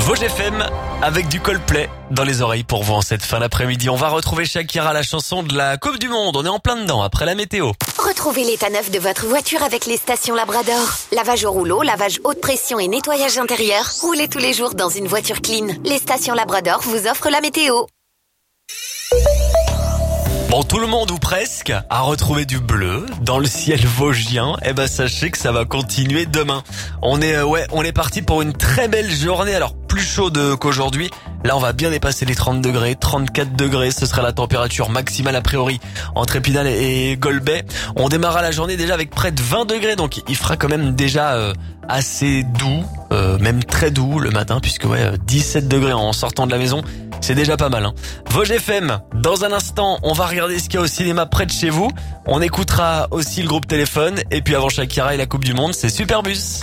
Vosges FM avec du Coldplay dans les oreilles pour vous en cette fin d'après-midi. On va retrouver Shakira, la chanson de la Coupe du Monde. On est en plein dedans après la météo. Retrouvez l'état neuf de votre voiture avec les stations Labrador. Lavage au rouleau, lavage haute pression et nettoyage intérieur. Roulez tous les jours dans une voiture clean. Les stations Labrador vous offrent la météo. Bon, tout le monde ou presque a retrouvé du bleu dans le ciel vosgien. Eh ben, sachez que ça va continuer demain. On est parti pour une très belle journée. Alors, plus chaude qu'aujourd'hui. Là, on va bien dépasser les 30 degrés, 34 degrés. Ce sera la température maximale a priori entre Épinal et Golbet. On démarrera la journée déjà avec près de 20 degrés. Donc, il fera quand même déjà assez doux, même très doux le matin, puisque 17 degrés en sortant de la maison. C'est déjà pas mal, hein. Vosges FM, dans un instant, on va regarder ce qu'il y a au cinéma près de chez vous. On écoutera aussi le groupe Téléphone. Et puis avant Shakira et la Coupe du Monde, c'est Superbus.